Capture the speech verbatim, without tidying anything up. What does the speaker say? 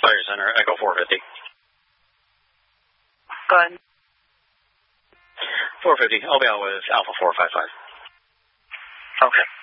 Fire Center, Echo four fifty. Go ahead. four fifty, I'll be out with Alpha four five five. Okay.